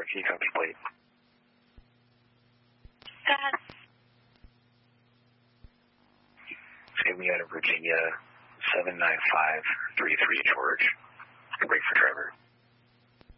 Can you copy plate? Go ahead. Save me out of Virginia, 79533 George. Wait for Trevor.